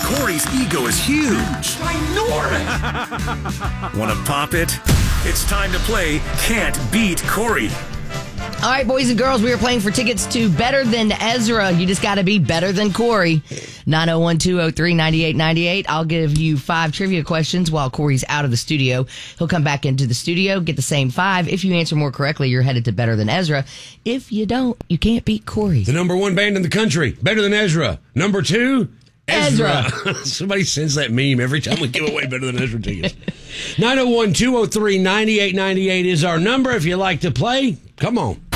Corey's ego is huge. Ginormous. Want to pop it? It's time to play Can't Beat Corey. All right, boys and girls, we are playing for tickets to Better Than Ezra. You just got to be better than Corey. 901-203-9898. I'll give you 5 trivia questions while Corey's out of the studio. He'll come back into the studio, get the same 5. If you answer more correctly, you're headed to Better Than Ezra. If you don't, you can't beat Corey. The number 1 band in the country, Better Than Ezra. Number 2, Ezra. Somebody sends that meme every time we give away Better Than Ezra tickets. 901-203-9898 is our number. If you like to play, come on.